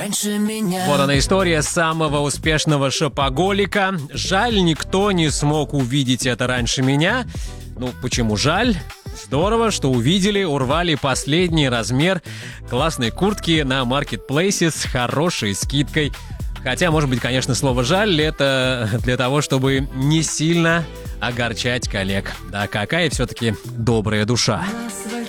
раньше меня. Вот она история самого успешного шопоголика. Жаль, никто не смог увидеть это раньше меня. Ну, почему жаль? Здорово, что увидели, урвали последний размер классной куртки на Marketplace с хорошей скидкой. Хотя, может быть, конечно, слово «жаль» — это для того, чтобы не сильно огорчать коллег. Да какая все-таки добрая душа. На